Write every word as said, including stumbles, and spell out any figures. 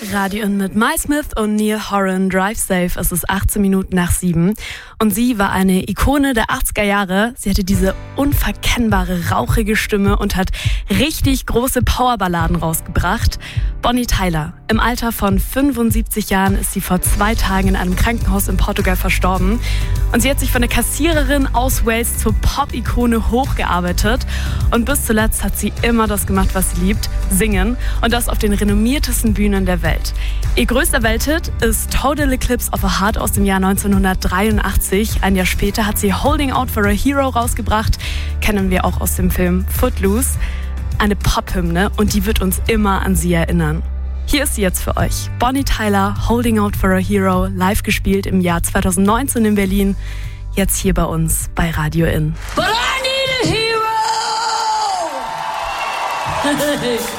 Radio In mit Mai Smith und Neil Horan, Drive Safe. Es ist achtzehn Minuten nach sieben. Und sie war eine Ikone der achtziger Jahre. Sie hatte diese unverkennbare, rauchige Stimme und hat richtig große Powerballaden rausgebracht. Bonnie Tyler. Im Alter von fünfundsiebzig Jahren ist sie vor zwei Tagen in einem Krankenhaus in Portugal verstorben. Und sie hat sich von der Kassiererin aus Wales zur Pop-Ikone hochgearbeitet. Und bis zuletzt hat sie immer das gemacht, was sie liebt, singen. Und das auf den renommiertesten Bühnen der Welt. Ihr größter Welthit ist Total Eclipse of a Heart aus dem Jahr neunzehnhundertdreiundachtzig. Ein Jahr später hat sie Holding Out for a Hero rausgebracht. Kennen wir auch aus dem Film Footloose. Eine Pop-Hymne und die wird uns immer an sie erinnern. Hier ist sie jetzt für euch. Bonnie Tyler, Holding Out for a Hero, live gespielt im Jahr zweitausendneunzehn in Berlin. Jetzt hier bei uns bei Radio In. But I need a hero!